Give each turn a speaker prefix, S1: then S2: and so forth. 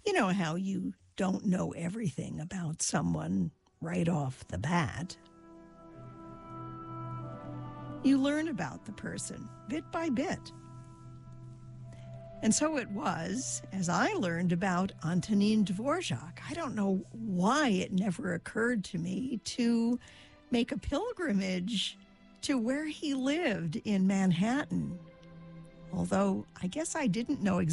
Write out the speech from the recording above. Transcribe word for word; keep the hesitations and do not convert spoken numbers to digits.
S1: You know how you don't know everything about someone right off the bat. You learn about the person bit by bit. And so it was, as I learned about Antonin Dvorak. I don't know why it never occurred to me to make a pilgrimage to where he lived in Manhattan. Although I guess I didn't know exactly